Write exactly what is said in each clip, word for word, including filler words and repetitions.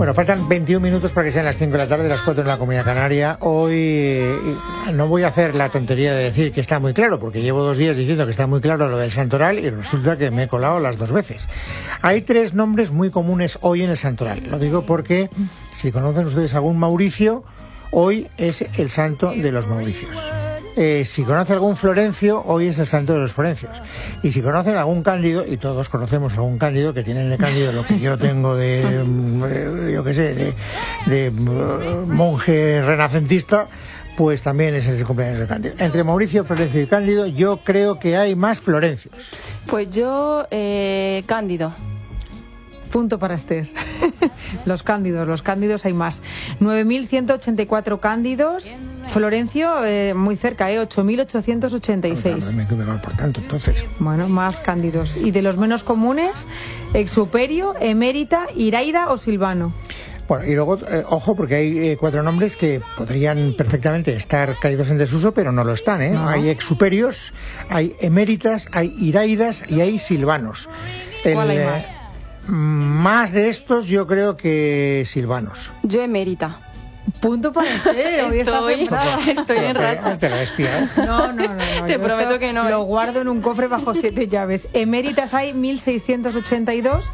Bueno, faltan veintiún minutos para que sean las cinco de la tarde, las cuatro en la Comunidad Canaria. Hoy eh, no voy a hacer la tontería de decir que está muy claro, porque llevo dos días diciendo que está muy claro lo del santoral y resulta que me he colado las dos veces. Hay tres nombres muy comunes hoy en el santoral. Lo digo porque, si conocen ustedes algún Mauricio, hoy es el santo de los Mauricios. Eh, si conoce algún Florencio, hoy es el santo de los Florencios. Y si conocen algún Cándido, y todos conocemos algún Cándido, que tienen de Cándido lo que yo tengo de, eh, yo qué sé, de, de uh, monje renacentista, pues también es el cumpleaños de Cándido. Entre Mauricio, Florencio y Cándido, yo creo que hay más Florencios. Pues yo, eh, Cándido. Punto para Esther. Los Cándidos, los Cándidos hay más. nueve mil ciento ochenta y cuatro Cándidos. Florencio, eh, muy cerca, ¿eh? ocho mil ochocientos ochenta y seis. No, me he equivocado por tanto, entonces. Bueno, más Cándidos. Y de los menos comunes, Exuperio, Emérita, Iraida o Silvano. Bueno, y luego, eh, ojo, porque hay eh, cuatro nombres que podrían perfectamente estar caídos en desuso, pero no lo están, ¿eh? No. Hay exuperios, hay eméritas, hay iraidas y hay silvanos. ¿Cuál El, hay más? Eh, más de estos yo creo que silvanos. Yo emérita. Punto para Esther. Hoy estoy, estoy en racha. ¿Te lo he espiado? No, no, no, no. Te prometo que no. Lo guardo en un cofre bajo siete llaves. Eméritas hay mil seiscientos ochenta y dos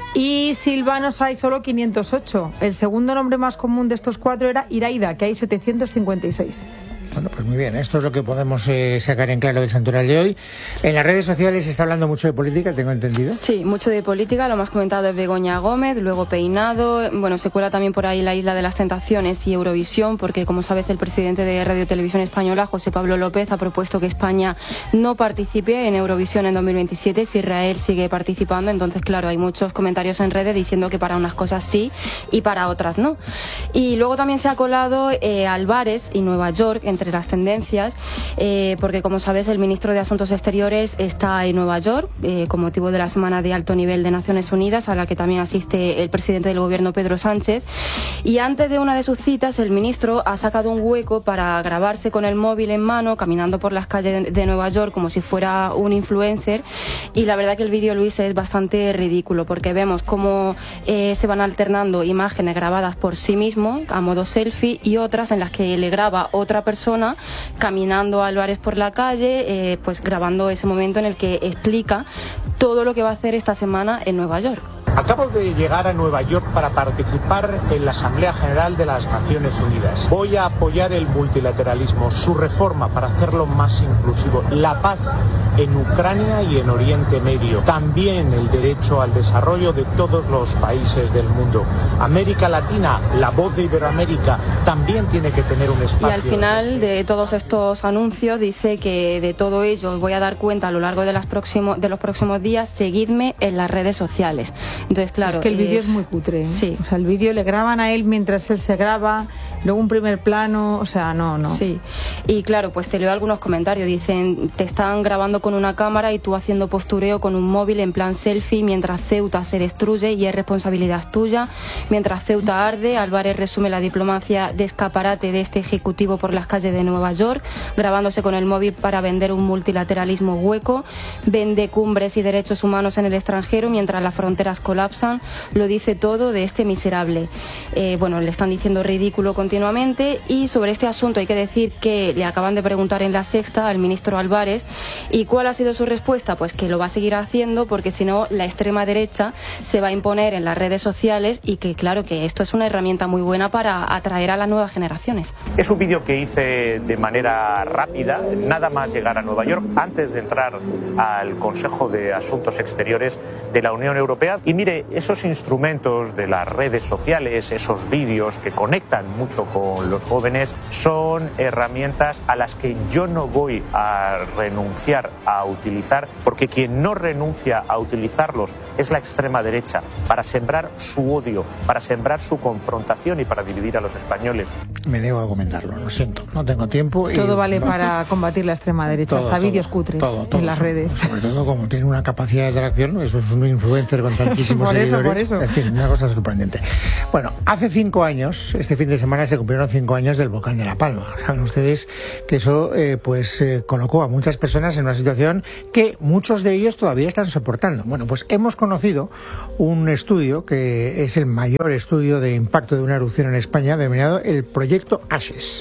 y silvanos hay solo quinientos ocho. El segundo nombre más común de estos cuatro era Iraida, que hay setecientos cincuenta y seis. Bueno, pues muy bien, esto es lo que podemos eh, sacar en claro del santoral de hoy. En las redes sociales se está hablando mucho de política, tengo entendido. Sí, mucho de política, lo más comentado es Begoña Gómez, luego Peinado, bueno, se cuela también por ahí la Isla de las Tentaciones y Eurovisión, porque como sabes el presidente de Radio Televisión Española, José Pablo López, ha propuesto que España no participe en Eurovisión en dos mil veintisiete si Israel sigue participando, entonces claro, hay muchos comentarios en redes diciendo que para unas cosas sí y para otras no. Y luego también se ha colado eh, Álvarez y Nueva York, entre las tendencias, eh, porque como sabes el ministro de Asuntos Exteriores está en Nueva York eh, con motivo de la Semana de Alto Nivel de Naciones Unidas, a la que también asiste el presidente del gobierno Pedro Sánchez, y antes de una de sus citas el ministro ha sacado un hueco para grabarse con el móvil en mano caminando por las calles de Nueva York como si fuera un influencer, y la verdad que el vídeo, Luis, es bastante ridículo porque vemos cómo eh, se van alternando imágenes grabadas por sí mismo a modo selfie y otras en las que le graba otra persona caminando a Álvarez por la calle, eh, pues grabando ese momento en el que explica todo lo que va a hacer esta semana en Nueva York. Acabo de llegar a Nueva York para participar en la Asamblea General de las Naciones Unidas. Voy a apoyar el multilateralismo, su reforma para hacerlo más inclusivo, la paz en Ucrania y en Oriente Medio, también el derecho al desarrollo de todos los países del mundo. América Latina, la voz de Iberoamérica, también tiene que tener un espacio. Y al final de todos estos anuncios dice que de todo ello os voy a dar cuenta a lo largo de, las próximos, de los próximos días, seguidme en las redes sociales. Entonces, claro, es que el vídeo eh, es muy cutre, ¿eh? Sí. O sea, el vídeo le graban a él mientras él se graba, luego un primer plano, o sea, no, no. Sí. Y claro, pues te leo algunos comentarios. Dicen, te están grabando con una cámara y tú haciendo postureo con un móvil en plan selfie mientras Ceuta se destruye y es responsabilidad tuya. Mientras Ceuta arde, Álvarez resume la diplomacia de escaparate de este ejecutivo por las calles de Nueva York, grabándose con el móvil para vender un multilateralismo hueco. Vende cumbres y derechos humanos en el extranjero mientras las fronteras colapsan. Lo dice todo de este miserable. Eh, bueno, le están diciendo ridículo continuamente. Y sobre este asunto hay que decir que le acaban de preguntar en La Sexta al ministro Álvarez, ¿y cuál ha sido su respuesta? Pues que lo va a seguir haciendo porque si no la extrema derecha se va a imponer en las redes sociales, y que claro que esto es una herramienta muy buena para atraer a las nuevas generaciones. Es un vídeo que hice de manera rápida, nada más llegar a Nueva York, antes de entrar al Consejo de Asuntos Exteriores de la Unión Europea. Y mire, esos instrumentos de las redes sociales, esos vídeos que conectan mucho con los jóvenes, son herramientas a las que yo no voy a renunciar a utilizar, porque quien no renuncia a utilizarlos es la extrema derecha, para sembrar su odio, para sembrar su confrontación y para dividir a los españoles. Me debo a comentarlo, lo siento, no tengo tiempo. Y todo vale no, para combatir la extrema derecha, todo, hasta todo, vídeos cutres todo, todo, en las sobre, redes. Sobre todo como tiene una capacidad de atracción, eso es un influencer con tantísimos por seguidores. Eso, por eso. En fin, una cosa sorprendente. Bueno, hace cinco años, este fin de semana se cumplieron cinco años del volcán de La Palma. Saben ustedes que eso eh, pues eh, colocó a muchas personas en una situación que muchos de ellos todavía están soportando. Bueno, pues hemos conocido un estudio que es el mayor estudio de impacto de una erupción en España, denominado el Proyecto ASHES.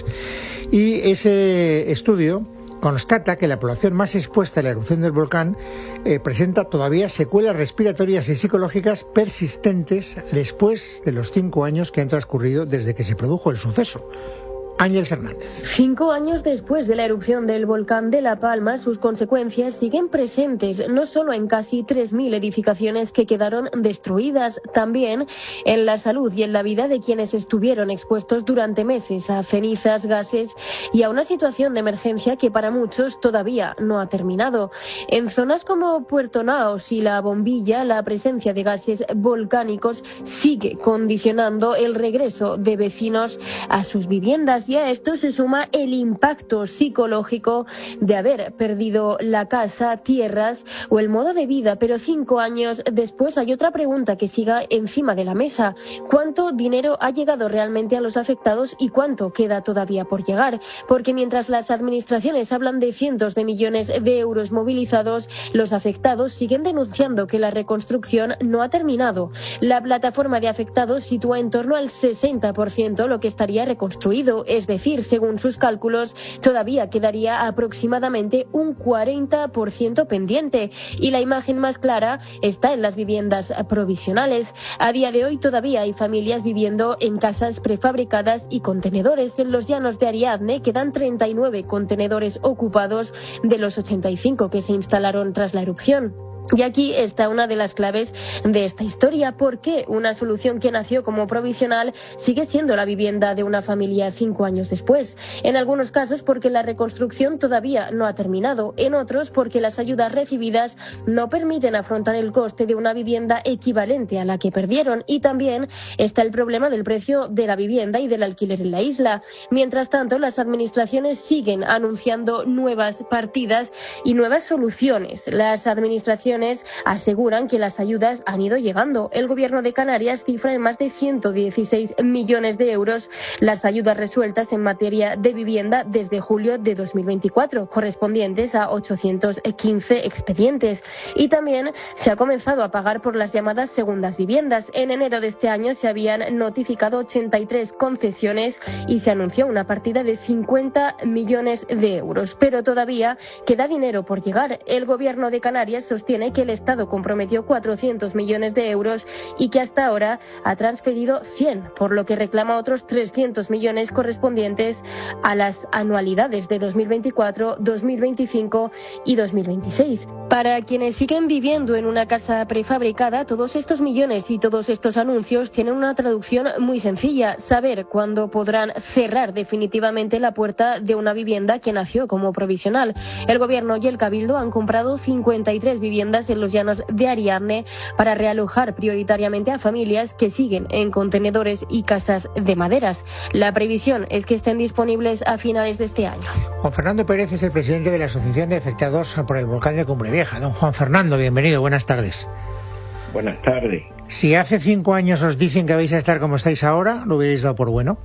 Y ese estudio constata que la población más expuesta a la erupción del volcán eh, presenta todavía secuelas respiratorias y psicológicas persistentes después de los cinco años que han transcurrido desde que se produjo el suceso. Ángeles Hernández. Cinco años después de la erupción del volcán de La Palma, sus consecuencias siguen presentes, no solo en casi tres mil edificaciones que quedaron destruidas, también en la salud y en la vida de quienes estuvieron expuestos durante meses a cenizas, gases y a una situación de emergencia que para muchos todavía no ha terminado. En zonas como Puerto Naos y La Bombilla, la presencia de gases volcánicos sigue condicionando el regreso de vecinos a sus viviendas. Y a esto se suma el impacto psicológico de haber perdido la casa, tierras o el modo de vida. Pero cinco años después hay otra pregunta que siga encima de la mesa. ¿Cuánto dinero ha llegado realmente a los afectados y cuánto queda todavía por llegar? Porque mientras las administraciones hablan de cientos de millones de euros movilizados, los afectados siguen denunciando que la reconstrucción no ha terminado. La plataforma de afectados sitúa en torno al sesenta por ciento lo que estaría reconstruido. Es decir, según sus cálculos, todavía quedaría aproximadamente un cuarenta por ciento pendiente. Y la imagen más clara está en las viviendas provisionales. A día de hoy todavía hay familias viviendo en casas prefabricadas y contenedores. En los llanos de Ariadne quedan treinta y nueve contenedores ocupados de los ochenta y cinco que se instalaron tras la erupción. Y aquí está una de las claves de esta historia. ¿Por qué una solución que nació como provisional sigue siendo la vivienda de una familia cinco años después? En algunos casos porque la reconstrucción todavía no ha terminado, en otros porque las ayudas recibidas no permiten afrontar el coste de una vivienda equivalente a la que perdieron. Y también está el problema del precio de la vivienda y del alquiler en la isla. Mientras tanto, las administraciones siguen anunciando nuevas partidas y nuevas soluciones. Las administraciones aseguran que las ayudas han ido llegando. El Gobierno de Canarias cifra en más de ciento dieciséis millones de euros las ayudas resueltas en materia de vivienda desde julio de dos mil veinticuatro, correspondientes a ochocientos quince expedientes. Y también se ha comenzado a pagar por las llamadas segundas viviendas. En enero de este año se habían notificado ochenta y tres concesiones y se anunció una partida de cincuenta millones de euros. Pero todavía queda dinero por llegar. El Gobierno de Canarias sostiene que el Estado comprometió cuatrocientos millones de euros y que hasta ahora ha transferido cien, por lo que reclama otros trescientos millones correspondientes a las anualidades de dos mil veinticuatro, dos mil veinticinco y dos mil veintiséis. Para quienes siguen viviendo en una casa prefabricada, todos estos millones y todos estos anuncios tienen una traducción muy sencilla: saber cuándo podrán cerrar definitivamente la puerta de una vivienda que nació como provisional. El Gobierno y el Cabildo han comprado cincuenta y tres viviendas en los llanos de Ariadne para realojar prioritariamente a familias que siguen en contenedores y casas de maderas. La previsión es que estén disponibles a finales de este año. Juan Fernando Pérez es el presidente de la Asociación de Afectados por el Volcán de Cumbrevieja. Don Juan Fernando, bienvenido, buenas tardes. Buenas tardes. Si hace cinco años os dicen que vais a estar como estáis ahora, ¿lo hubierais dado por bueno?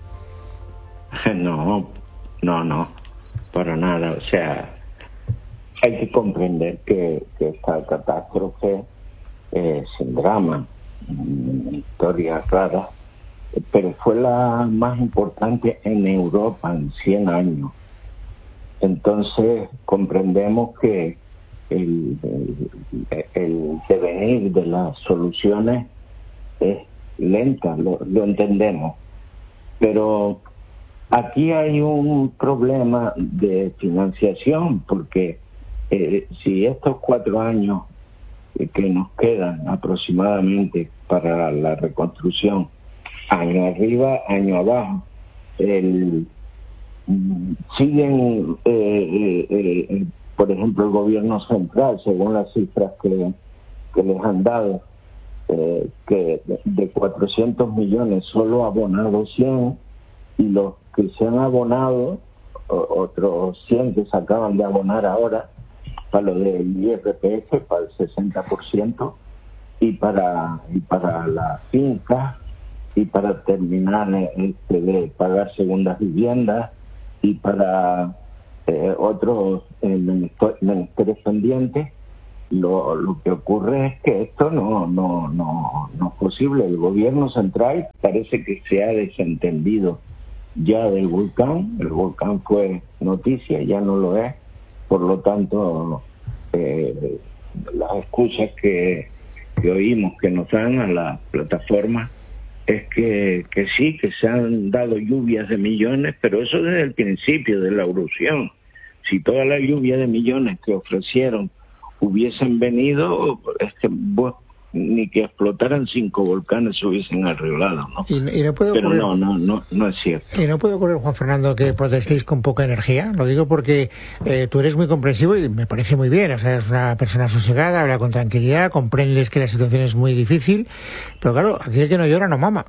No, no, no, para nada. O sea, hay que comprender que, que esta catástrofe eh, sin drama, historia rara, pero fue la más importante en Europa en cien años. Entonces comprendemos que el, el, el devenir de las soluciones es lenta, lo, lo entendemos. Pero aquí hay un problema de financiación, porque eh, si estos cuatro años eh, que nos quedan aproximadamente para la reconstrucción, año arriba, año abajo, el, siguen, eh, eh, eh, por ejemplo, el gobierno central, según las cifras que, que les han dado, eh, que de, de cuatrocientos millones solo ha abonado cien, y los que se han abonado, otros cien que se acaban de abonar ahora, para lo del I R P F, para el sesenta por ciento, y para, y para las fincas, y para terminar este, de pagar segundas viviendas, y para eh, otros eh, menesteres pendientes, Lo, lo que ocurre es que esto no, no, no, no es posible. El gobierno central parece que se ha desentendido ya del volcán. El volcán fue noticia, ya no lo es. Por lo tanto, eh, las excusas que, que oímos que nos dan a la plataforma es que, que sí, que se han dado lluvias de millones, pero eso desde el principio de la erupción. Si toda la lluvia de millones que ofrecieron hubiesen venido, es que bueno, ni que explotaran cinco volcanes se hubiesen arreglado, ¿no? Y, y no puede Pero ocurrir, no, no, no, no es cierto. Y no puede ocurrir, Juan Fernando, que protestéis con poca energía. Lo digo porque eh, tú eres muy comprensivo y me parece muy bien. O sea, eres una persona sosegada, habla con tranquilidad, comprendes que la situación es muy difícil. Pero claro, aquí el que no llora no mama.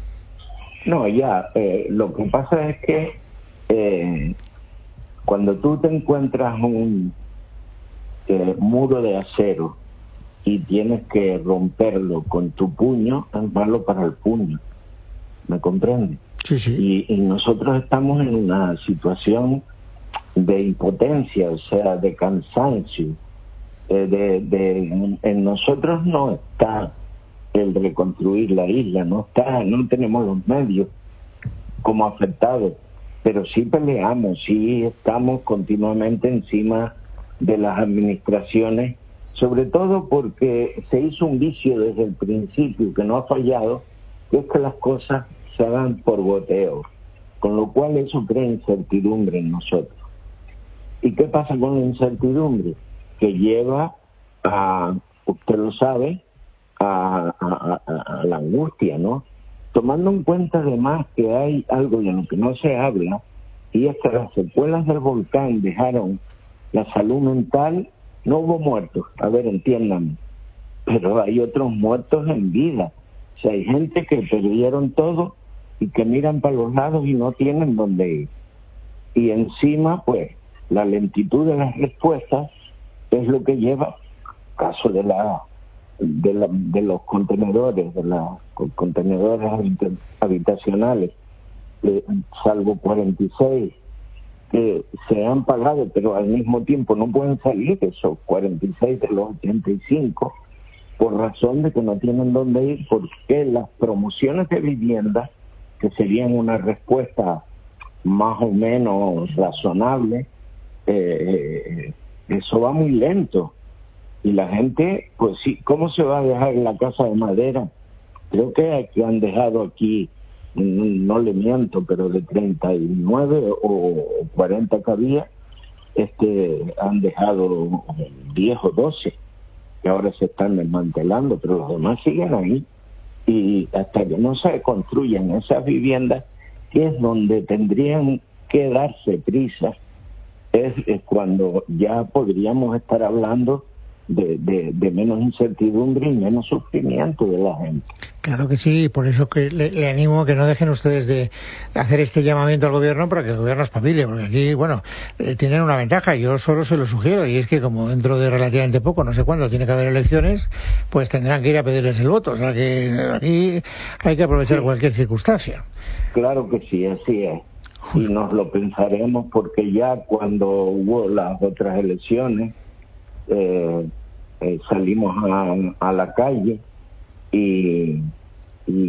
No, ya, eh, lo que pasa es que eh, cuando tú te encuentras un eh, muro de acero y tienes que romperlo con tu puño, es malo para el puño. ¿Me comprendes? Sí, sí. Y, y nosotros estamos en una situación de impotencia, o sea, de cansancio. Eh, de, de, en, en nosotros no está el reconstruir la isla, no está, no tenemos los medios como afectados, pero sí peleamos, sí estamos continuamente encima de las administraciones, sobre todo porque se hizo un vicio desde el principio que no ha fallado, que es que las cosas se hagan por goteo, con lo cual eso crea incertidumbre en nosotros. ¿Y qué pasa con la incertidumbre? Que lleva a, usted lo sabe, a, a, a, a la angustia, ¿no? Tomando en cuenta además que hay algo de lo que no se habla, y es que las secuelas del volcán dejaron la salud mental. No hubo muertos, a ver, entiéndanme, pero hay otros muertos en vida. O sea, hay gente que perdieron todo y que miran para los lados y no tienen dónde ir. Y encima, pues, la lentitud de las respuestas es lo que lleva, caso de la de, la, de los contenedores, de los contenedores habitacionales, eh, salvo cuarenta y seis, que se han pagado, pero al mismo tiempo no pueden salir esos cuarenta y seis de los ochenta y cinco, por razón de que no tienen dónde ir, porque las promociones de vivienda, que serían una respuesta más o menos razonable, eh, eso va muy lento. Y la gente, pues sí, ¿cómo se va a dejar en la casa de madera? Creo que, que han dejado aquí, no le miento, pero de treinta y nueve o cuarenta que había, este, han dejado diez o doce, que ahora se están desmantelando, pero los demás siguen ahí. Y hasta que no se construyan esas viviendas, que es donde tendrían que darse prisa, es, es cuando ya podríamos estar hablando De, de, de menos incertidumbre y menos sufrimiento de la gente. Claro que sí, por eso que le, le animo a que no dejen ustedes de hacer este llamamiento al gobierno para que el gobierno espabile, porque aquí, bueno, eh, tienen una ventaja, yo solo se lo sugiero, y es que como dentro de relativamente poco, no sé cuándo, tiene que haber elecciones, pues tendrán que ir a pedirles el voto, o sea que aquí hay que aprovechar sí. cualquier circunstancia. Claro que sí, así es, y nos lo pensaremos porque ya cuando hubo las otras elecciones, Eh, eh, salimos a, a la calle y, y,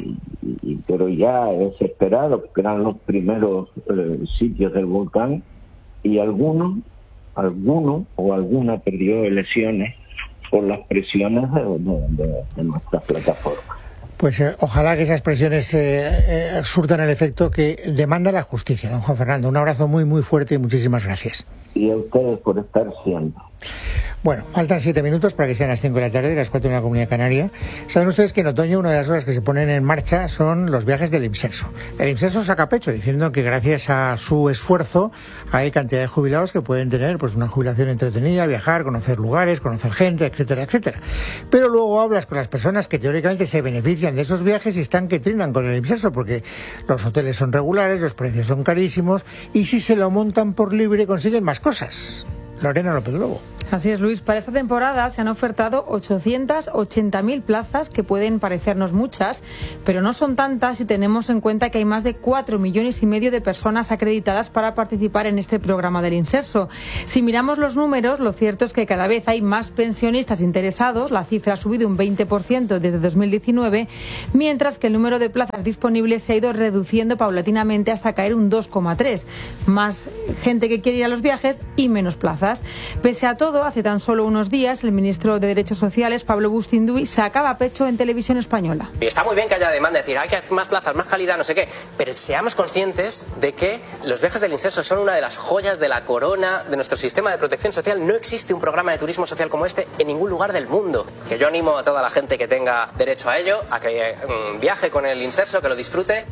y pero ya desesperados, porque eran los primeros eh, sitios del volcán, y algunos alguno o alguna perdió elecciones por las presiones de, de, de, de nuestras plataformas. Pues eh, ojalá que esas presiones eh, eh, surtan el efecto que demanda la justicia. Don Juan Fernando, un abrazo muy muy fuerte y muchísimas gracias. Y a ustedes por estar siempre. Bueno, faltan siete minutos para que sean las cinco de la tarde, las cuatro en la Comunidad Canaria. Saben ustedes que en otoño una de las cosas que se ponen en marcha son los viajes del IMSERSO. El IMSERSO saca pecho diciendo que gracias a su esfuerzo hay cantidad de jubilados que pueden tener pues una jubilación entretenida, viajar, conocer lugares, conocer gente, etcétera, etcétera. Pero luego hablas con las personas que teóricamente se benefician de esos viajes y están que trinan con el IMSERSO porque los hoteles son regulares, los precios son carísimos y si se lo montan por libre consiguen más cosas. Lorena López Lobo. Así es, Luis. Para esta temporada se han ofertado ochocientas ochenta mil plazas, que pueden parecernos muchas, pero no son tantas si tenemos en cuenta que hay más de cuatro millones y medio de personas acreditadas para participar en este programa del Inserso. Si miramos los números, lo cierto es que cada vez hay más pensionistas interesados. La cifra ha subido un veinte por ciento desde dos mil diecinueve, mientras que el número de plazas disponibles se ha ido reduciendo paulatinamente hasta caer un dos coma tres. Más gente que quiere ir a los viajes y menos plazas. Pese a todo, hace tan solo unos días, el ministro de Derechos Sociales, Pablo Bustinduy, sacaba pecho en Televisión Española. Y está muy bien que haya demanda, decir, hay que hacer más plazas, más calidad, no sé qué, pero seamos conscientes de que los viajes del Inserso son una de las joyas de la corona de nuestro sistema de protección social. No existe un programa de turismo social como este en ningún lugar del mundo. Que yo animo a toda la gente que tenga derecho a ello, a que um, viaje con el Inserso, que lo disfrute.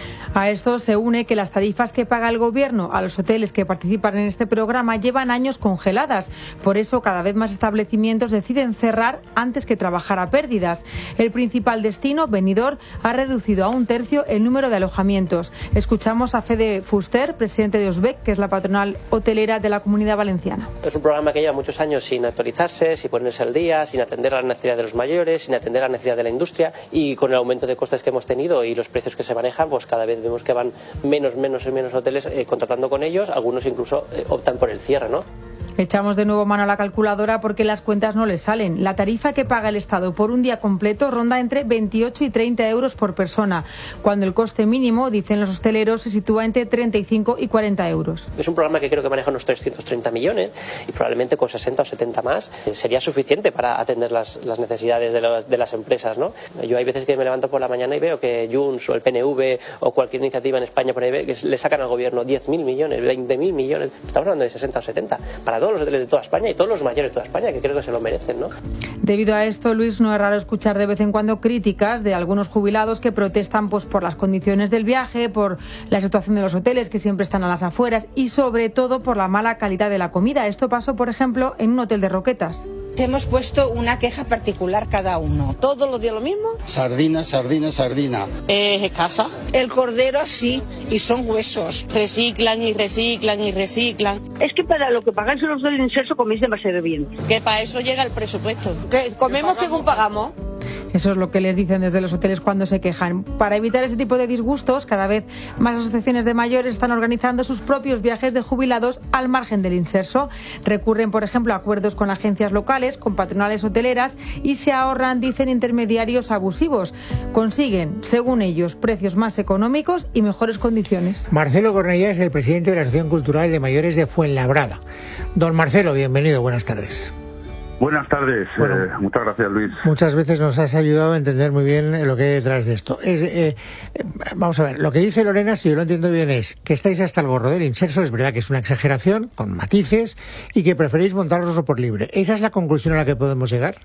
A esto se une que las tarifas que paga el Gobierno a los hoteles que participan en este programa llevan años congeladas. Por eso, cada vez más establecimientos deciden cerrar antes que trabajar a pérdidas. El principal destino, Benidorm, ha reducido a un tercio el número de alojamientos. Escuchamos a Fede Fuster, presidente de Osbec, que es la patronal hotelera de la Comunidad Valenciana. Es un programa que lleva muchos años sin actualizarse, sin ponerse al día, sin atender a las necesidades de los mayores, sin atender a las necesidades de la industria, y con el aumento de costes que hemos tenido y los precios que se manejan, pues cada vez vemos que van menos, menos y menos hoteles eh, contratando con ellos. Algunos incluso eh, optan por el cierre, ¿no? Echamos de nuevo mano a la calculadora porque las cuentas no les salen. La tarifa que paga el Estado por un día completo ronda entre veintiocho y treinta euros por persona, cuando el coste mínimo, dicen los hosteleros, se sitúa entre treinta y cinco y cuarenta euros. Es un programa que creo que maneja unos trescientos treinta millones y probablemente con sesenta o setenta más eh, sería suficiente para atender las, las necesidades de, los, de las empresas, ¿no? Yo hay veces que me levanto por la mañana y veo que Junts o el P N V o cualquier iniciativa en España por ahí que le sacan al gobierno diez mil millones, veinte mil millones. Estamos hablando de sesenta o setenta para todos los hoteles de toda España y todos los mayores de toda España, que creo que se lo merecen, ¿no? Debido a esto, Luis, no es raro escuchar de vez en cuando críticas de algunos jubilados que protestan pues por las condiciones del viaje, por la situación de los hoteles que siempre están a las afueras y sobre todo por la mala calidad de la comida. Esto pasó, por ejemplo, en un hotel de Roquetas. Hemos puesto una queja particular cada uno. ¿Todos los días lo mismo? Sardina, sardina, sardina. Es escasa. El cordero así, y son huesos. Reciclan y reciclan y reciclan. Es que para lo que pagáis los del Inserso coméis demasiado bien. Que para eso llega el presupuesto. Que comemos según pagamos. Eso es lo que les dicen desde los hoteles cuando se quejan. Para evitar ese tipo de disgustos, cada vez más asociaciones de mayores están organizando sus propios viajes de jubilados al margen del Inserso. Recurren, por ejemplo, a acuerdos con agencias locales, con patronales hoteleras y se ahorran, dicen, intermediarios abusivos. Consiguen, según ellos, precios más económicos y mejores condiciones. Marcelo Cornellá es el presidente de la Asociación Cultural de Mayores de Fuenlabrada. Don Marcelo, bienvenido, buenas tardes. Buenas tardes, bueno, eh, muchas gracias, Luis. Muchas veces nos has ayudado a entender muy bien lo que hay detrás de esto. Es, eh, eh, vamos a ver, lo que dice Lorena, si yo lo entiendo bien, es que estáis hasta el gorro del Inserso, es verdad que es una exageración, con matices, y que preferís montaroslo por libre. ¿Esa es la conclusión a la que podemos llegar?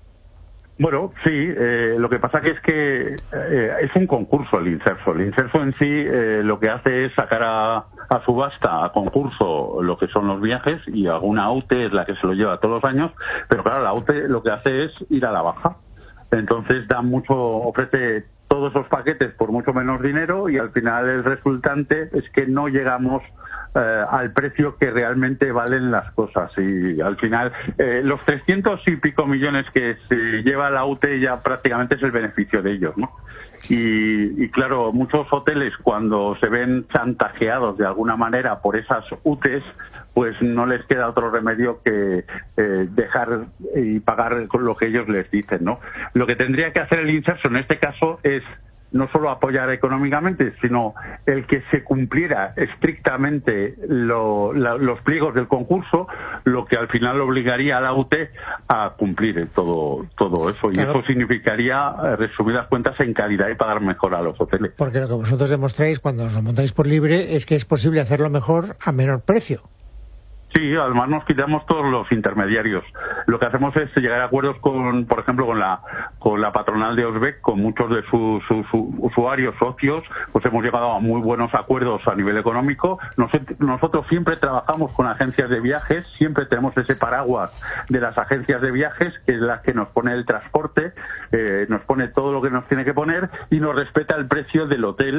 Bueno, sí, eh, lo que pasa que es que eh, es un concurso el Inserso. El Inserso en sí eh, lo que hace es sacar a, a subasta, a concurso, lo que son los viajes, y alguna A U T E es la que se lo lleva todos los años, pero claro, la A U T E lo que hace es ir a la baja. Entonces da mucho, ofrece todos los paquetes por mucho menos dinero y al final el resultante es que no llegamos Eh, al precio que realmente valen las cosas, y al final eh, los trescientos y pico millones que se lleva la U T E ya prácticamente es el beneficio de ellos, ¿no? Y, y claro, muchos hoteles cuando se ven chantajeados de alguna manera por esas U T Es, pues no les queda otro remedio que eh, dejar y pagar con lo que ellos les dicen, ¿no? Lo que tendría que hacer el Inserso en este caso es no solo apoyar económicamente, sino el que se cumpliera estrictamente lo, la, los pliegos del concurso, lo que al final obligaría a la U T E a cumplir todo todo eso. Y claro, eso significaría, resumidas cuentas, en calidad y pagar mejor a los hoteles. Porque lo que vosotros demostráis cuando os lo montáis por libre es que es posible hacerlo mejor a menor precio. Sí, además nos quitamos todos los intermediarios. Lo que hacemos es llegar a acuerdos con, por ejemplo, con la con la patronal de Osbec, con muchos de sus, sus, sus usuarios, socios, pues hemos llegado a muy buenos acuerdos a nivel económico. Nos, nosotros siempre trabajamos con agencias de viajes, siempre tenemos ese paraguas de las agencias de viajes, que es la que nos pone el transporte, eh, nos pone todo lo que nos tiene que poner y nos respeta el precio del hotel,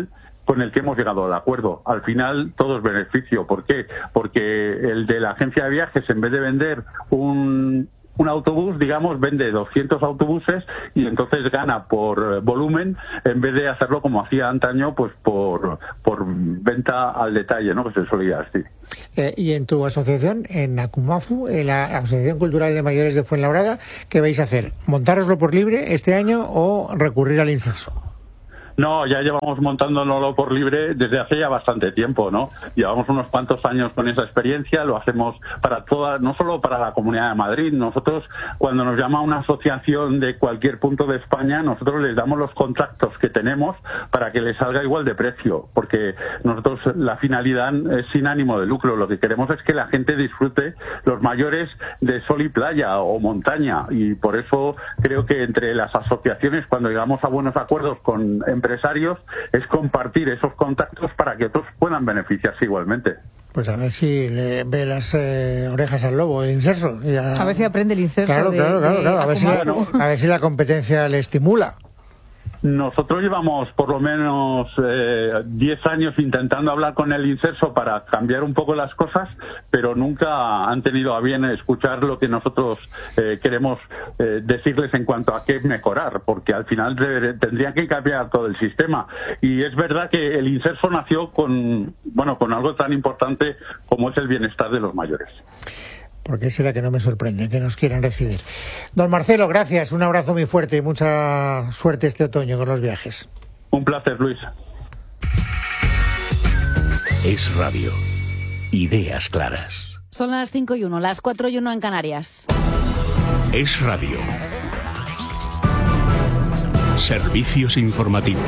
con el que hemos llegado al acuerdo. Al final todo es beneficio. ¿Por qué? Porque el de la agencia de viajes, en vez de vender un un autobús, digamos, vende doscientos autobuses y entonces gana por volumen en vez de hacerlo como hacía antaño, pues por por venta al detalle, ¿no? Que se solía decir. Eh, y en tu asociación, en Akumafu, en la Asociación Cultural de Mayores de Fuenlabrada, ¿qué vais a hacer? ¿Montároslo por libre este año o recurrir al inserso? No, ya llevamos montándonoslo por libre desde hace ya bastante tiempo, ¿no? Llevamos unos cuantos años con esa experiencia, lo hacemos para toda, no solo para la Comunidad de Madrid. Nosotros, cuando nos llama una asociación de cualquier punto de España, nosotros les damos los contactos que tenemos para que les salga igual de precio, porque nosotros la finalidad es sin ánimo de lucro. Lo que queremos es que la gente disfrute, los mayores, de sol y playa o montaña, y por eso creo que entre las asociaciones, cuando llegamos a buenos acuerdos con empresas, empresarios, es compartir esos contactos para que otros puedan beneficiarse igualmente. Pues a ver si le ve las eh, orejas al lobo, el inserso. Y a... a ver si aprende el inserso. Claro, de, claro, claro, de claro. A, ver si la, a ver si la competencia le estimula. Nosotros llevamos por lo menos eh, diez años intentando hablar con el inserso para cambiar un poco las cosas, pero nunca han tenido a bien escuchar lo que nosotros eh, queremos eh, decirles en cuanto a qué mejorar, porque al final de, tendrían que cambiar todo el sistema. Y es verdad que el inserso nació con, bueno, con algo tan importante como es el bienestar de los mayores. ¿Por qué será que no me sorprende que nos quieran recibir? Don Marcelo, gracias, un abrazo muy fuerte y mucha suerte este otoño con los viajes. Un placer, Luis. Es Radio. Ideas claras. Son las cinco y uno, las cuatro y uno en Canarias. Es Radio. Servicios informativos.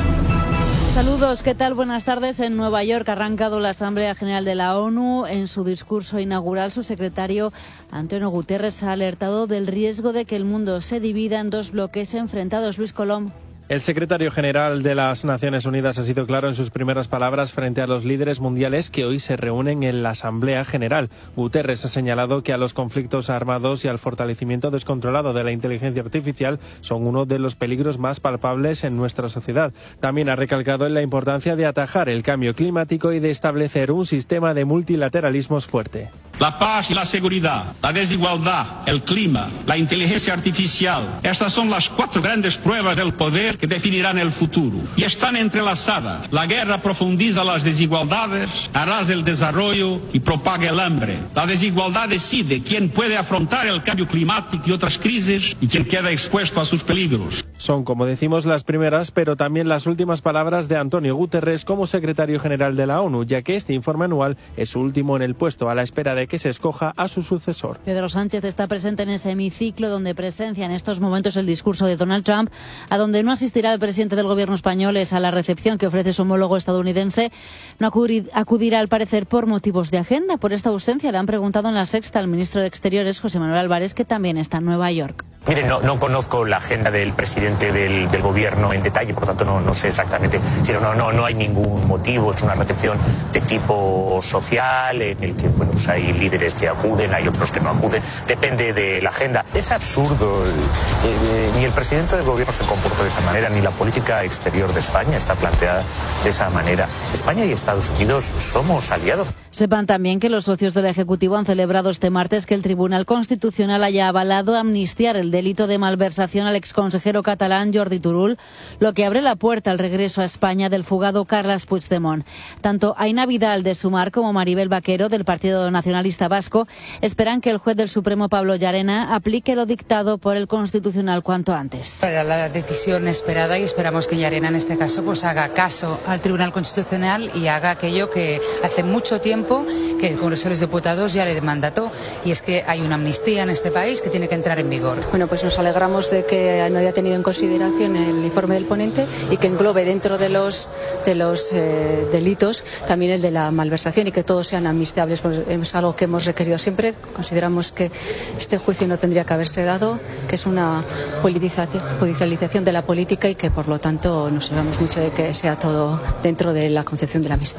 Saludos, ¿qué tal? Buenas tardes. En Nueva York ha arrancado la Asamblea General de la ONU. En su discurso inaugural, su secretario Antonio Guterres ha alertado del riesgo de que el mundo se divida en dos bloques enfrentados. Luis Colom. El secretario general de las Naciones Unidas ha sido claro en sus primeras palabras frente a los líderes mundiales que hoy se reúnen en la Asamblea General. Guterres ha señalado que a los conflictos armados y al fortalecimiento descontrolado de la inteligencia artificial son uno de los peligros más palpables en nuestra sociedad. También ha recalcado en la importancia de atajar el cambio climático y de establecer un sistema de multilateralismos fuerte. La paz y la seguridad, la desigualdad, el clima, la inteligencia artificial. Estas son las cuatro grandes pruebas del poder que definirán el futuro. Y están entrelazadas. La guerra profundiza las desigualdades, arrasa el desarrollo y propaga el hambre. La desigualdad decide quién puede afrontar el cambio climático y otras crisis y quién queda expuesto a sus peligros. Son, como decimos, las primeras, pero también las últimas palabras de Antonio Guterres como secretario general de la ONU, ya que este informe anual es su último en el puesto, a la espera de que se escoja a su sucesor. Pedro Sánchez está presente en ese hemiciclo donde presencia en estos momentos el discurso de Donald Trump, a donde no asistirá el presidente del gobierno español, es a la recepción que ofrece su homólogo estadounidense. No acudirá, al parecer, por motivos de agenda. Por esta ausencia le han preguntado en La Sexta al ministro de Exteriores, José Manuel Álvarez, que también está en Nueva York. Mire, no, no conozco la agenda del presidente del, del gobierno en detalle, por tanto no, no sé exactamente, si no, no, no hay ningún motivo, es una recepción de tipo social en el que bueno, pues hay líderes que acuden, hay otros que no acuden, depende de la agenda. Es absurdo, eh, eh, ni el presidente del gobierno se comportó de esa manera, ni la política exterior de España está planteada de esa manera. España y Estados Unidos somos aliados. Sepan también que los socios del Ejecutivo han celebrado este martes que el Tribunal Constitucional haya avalado amnistiar el delito de malversación al exconsejero catalán Jordi Turull, lo que abre la puerta al regreso a España del fugado Carles Puigdemont. Tanto Aina Vidal de Sumar como Maribel Vaquero del Partido Nacionalista Vasco esperan que el juez del Supremo Pablo Llarena aplique lo dictado por el Constitucional cuanto antes. Era la decisión esperada y esperamos que Llarena en este caso pues haga caso al Tribunal Constitucional y haga aquello que hace mucho tiempo que el Congreso de los Diputados ya le mandató, y es que hay una amnistía en este país que tiene que entrar en vigor. Bueno, pues nos alegramos de que no haya tenido en consideración el informe del ponente y que englobe dentro de los de los eh, delitos también el de la malversación y que todos sean amnistiables. Pues es algo que hemos requerido siempre. Consideramos que este juicio no tendría que haberse dado, que es una judicialización de la política y que por lo tanto nos alegramos mucho de que sea todo dentro de la concepción de la amnistía.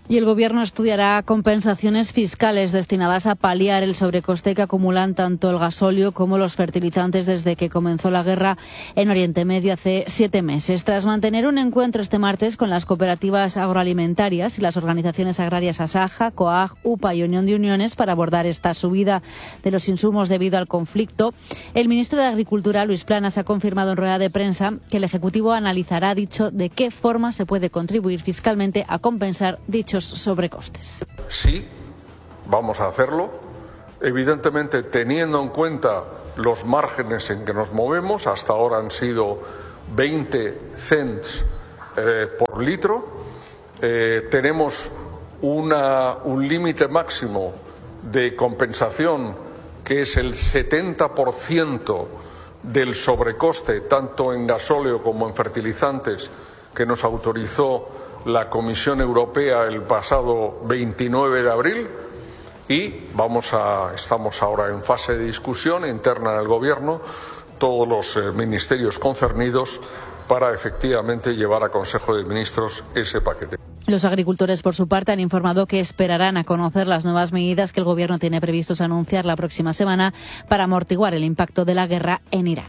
Y el Gobierno estudiará compensaciones fiscales destinadas a paliar el sobrecoste que acumulan tanto el gasóleo como los fertilizantes desde que comenzó la guerra en Oriente Medio hace siete meses. Tras mantener un encuentro este martes con las cooperativas agroalimentarias y las organizaciones agrarias Asaja, COAG, UPA y Unión de Uniones para abordar esta subida de los insumos debido al conflicto, el ministro de Agricultura, Luis Planas, ha confirmado en rueda de prensa que el Ejecutivo analizará, dicho, de qué forma se puede contribuir fiscalmente a compensar dichos sobrecostes. Sí, vamos a hacerlo, evidentemente teniendo en cuenta los márgenes en que nos movemos. Hasta ahora han sido veinte cents eh, por litro. Eh, tenemos una, un límite máximo de compensación que es el setenta por ciento del sobrecoste, tanto en gasóleo como en fertilizantes, que nos autorizó la Comisión Europea el pasado veintinueve de abril, y vamos a, estamos ahora en fase de discusión interna en el Gobierno, todos los eh, ministerios concernidos, para efectivamente llevar a Consejo de Ministros ese paquete. Los agricultores, por su parte, han informado que esperarán a conocer las nuevas medidas que el Gobierno tiene previstos anunciar la próxima semana para amortiguar el impacto de la guerra en Irán.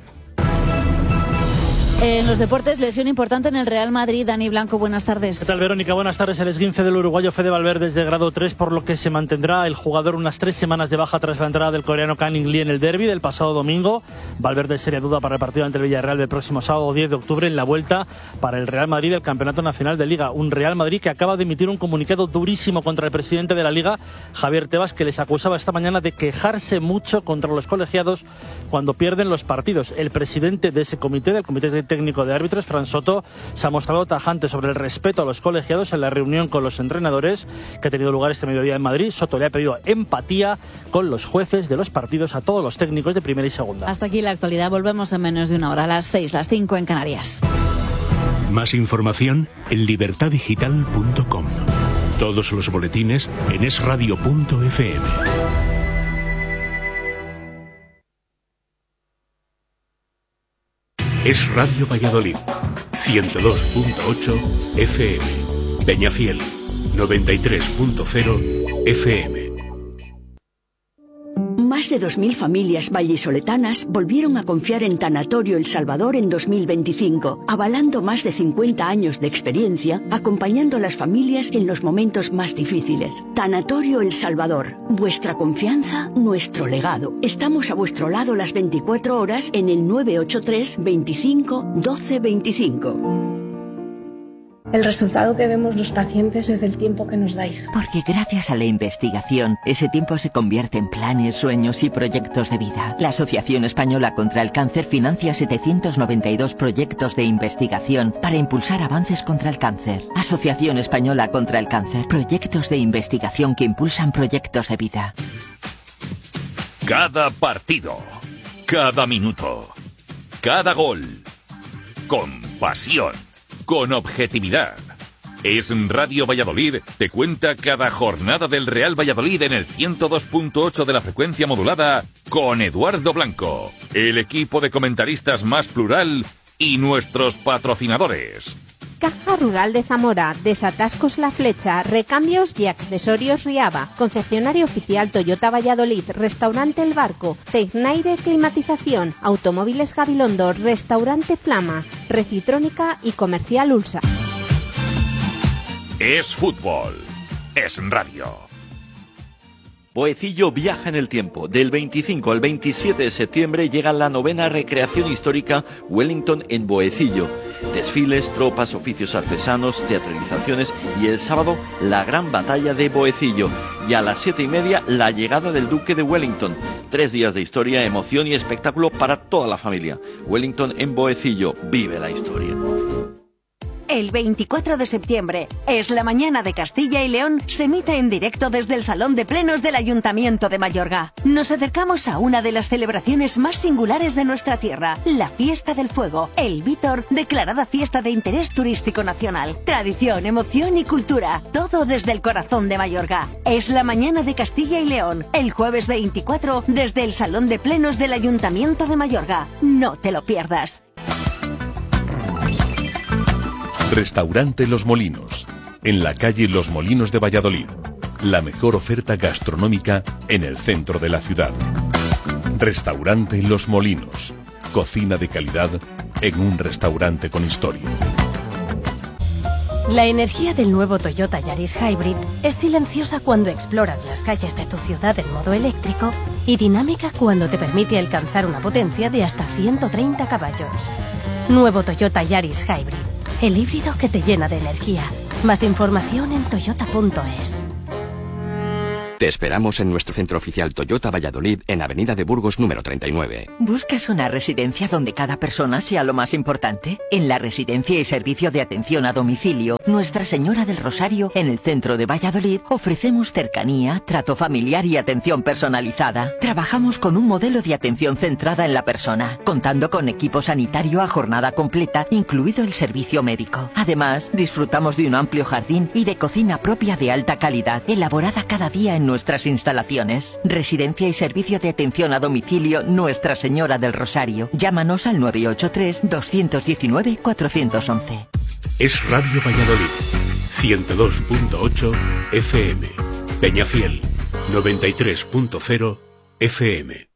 En los deportes, lesión importante en el Real Madrid. Dani Blanco, buenas tardes. ¿Qué tal, Verónica? Buenas tardes. El esguince del uruguayo Fede Valverde es de grado tres, por lo que se mantendrá el jugador unas tres semanas de baja tras la entrada del coreano Canning Lee en el derbi del pasado domingo. Valverde sería duda para el partido ante el Villarreal del próximo sábado diez de octubre en la vuelta para el Real Madrid del Campeonato Nacional de Liga. Un Real Madrid que acaba de emitir un comunicado durísimo contra el presidente de la Liga, Javier Tebas, que les acusaba esta mañana de quejarse mucho contra los colegiados cuando pierden los partidos. El presidente de ese comité, del Comité Técnico de Árbitros, Fran Soto, se ha mostrado tajante sobre el respeto a los colegiados en la reunión con los entrenadores que ha tenido lugar este mediodía en Madrid. Soto le ha pedido empatía con los jueces de los partidos a todos los técnicos de primera y segunda. Hasta aquí la actualidad. Volvemos en menos de una hora, a las seis, las cinco en Canarias. Más información en libertad digital punto com. Todos los boletines en es radio punto efe eme. Es Radio Valladolid, ciento dos punto ocho efe eme. Peñafiel, noventa y tres punto cero efe eme. Más de dos mil familias vallisoletanas volvieron a confiar en Tanatorio El Salvador en dos mil veinticinco, avalando más de cincuenta años de experiencia, acompañando a las familias en los momentos más difíciles. Tanatorio El Salvador, vuestra confianza, nuestro legado. Estamos a vuestro lado las veinticuatro horas en el nueve ocho tres, veinticinco, doce veinticinco. El resultado que vemos los pacientes es el tiempo que nos dais. Porque gracias a la investigación, ese tiempo se convierte en planes, sueños y proyectos de vida. La Asociación Española contra el Cáncer financia setecientos noventa y dos proyectos de investigación para impulsar avances contra el cáncer. Asociación Española contra el Cáncer. Proyectos de investigación que impulsan proyectos de vida. Cada partido, cada minuto, cada gol, con pasión, con objetividad. Es Radio Valladolid, te cuenta cada jornada del Real Valladolid en el ciento dos punto ocho de la frecuencia modulada con Eduardo Blanco, el equipo de comentaristas más plural y nuestros patrocinadores. Caja Rural de Zamora, Desatascos La Flecha, Recambios y Accesorios Riaba, Concesionario Oficial Toyota Valladolid, Restaurante El Barco, Tecnaire Climatización, Automóviles Gabilondo, Restaurante Flama, Recitrónica y Comercial Ulsa. Es fútbol, es radio. Boecillo viaja en el tiempo. Del veinticinco al veintisiete de septiembre llega la novena recreación histórica Wellington en Boecillo. Desfiles, tropas, oficios artesanos, teatralizaciones y el sábado la gran batalla de Boecillo. Y a las siete y media la llegada del Duque de Wellington. Tres días de historia, emoción y espectáculo para toda la familia. Wellington en Boecillo, vive la historia. El veinticuatro de septiembre, Es la Mañana de Castilla y León, se emite en directo desde el Salón de Plenos del Ayuntamiento de Mayorga. Nos acercamos a una de las celebraciones más singulares de nuestra tierra, la Fiesta del Fuego, el Vítor, declarada fiesta de interés turístico nacional. Tradición, emoción y cultura, todo desde el corazón de Mayorga. Es la Mañana de Castilla y León, el jueves veinticuatro, desde el Salón de Plenos del Ayuntamiento de Mayorga. No te lo pierdas. Restaurante Los Molinos. en la calle Los Molinos de Valladolid. La mejor oferta gastronómica en el centro de la ciudad. Restaurante Los Molinos. Cocina de calidad en un restaurante con historia. La energía del nuevo Toyota Yaris Hybrid es silenciosa cuando exploras las calles de tu ciudad en modo eléctrico y dinámica cuando te permite alcanzar una potencia de hasta ciento treinta caballos. Nuevo Toyota Yaris Hybrid, el híbrido que te llena de energía. Más información en toyota punto es. Te esperamos en nuestro centro oficial Toyota Valladolid en Avenida de Burgos número treinta y nueve. ¿Buscas una residencia donde cada persona sea lo más importante? En la Residencia y Servicio de Atención a Domicilio Nuestra Señora del Rosario, en el centro de Valladolid, ofrecemos cercanía, trato familiar y atención personalizada. Trabajamos con un modelo de atención centrada en la persona, contando con equipo sanitario a jornada completa, incluido el servicio médico. Además, disfrutamos de un amplio jardín y de cocina propia de alta calidad, elaborada cada día en nuestras instalaciones. Residencia y Servicio de Atención a Domicilio Nuestra Señora del Rosario. Llámanos al nueve ocho tres, dos uno nueve, cuatro uno uno. Es Radio Valladolid, ciento dos punto ocho F M. Peñafiel, noventa y tres punto cero F M.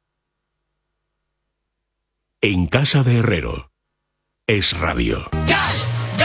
En casa de Herrero, es radio.